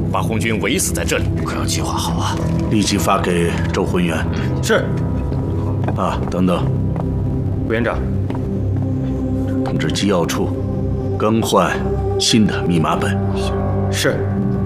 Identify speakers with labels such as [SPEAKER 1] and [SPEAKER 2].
[SPEAKER 1] 把红军围死在这里。
[SPEAKER 2] 可要计划好啊！
[SPEAKER 3] 立即发给周浑元。
[SPEAKER 4] 是。
[SPEAKER 3] 啊，等等，
[SPEAKER 4] 委员长，
[SPEAKER 3] 通知机要处更换新的密码本。
[SPEAKER 4] 是。